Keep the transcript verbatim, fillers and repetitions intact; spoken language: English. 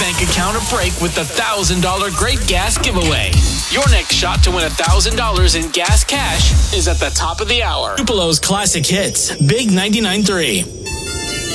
bank account a break with the one thousand dollars Great Gas Giveaway. Your next shot to win one thousand dollars in gas cash is at the top of the hour. Tupelo's Classic Hits, Big ninety-nine point three.